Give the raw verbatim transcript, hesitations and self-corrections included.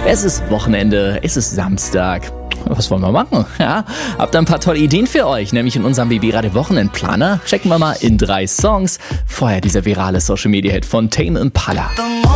Es ist Wochenende, es ist Samstag. Was wollen wir machen? Ja, habt ein paar tolle Ideen für euch, nämlich in unserem Baby-Radio Wochenendplaner. Checken wir mal in drei Songs. Vorher dieser virale Social-Media-Hit von Tame Impala.